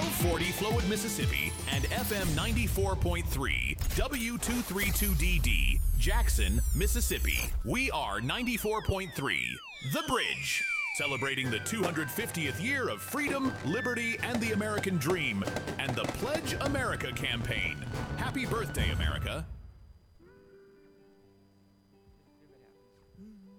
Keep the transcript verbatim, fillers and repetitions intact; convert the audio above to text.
forty Flowood, Mississippi, and F M ninety-four point three, W two thirty-two D D, Jackson, Mississippi. We are ninety-four point three, The Bridge, celebrating the two hundred fiftieth year of freedom, liberty, and the American dream, and the Pledge America campaign. Happy birthday, America.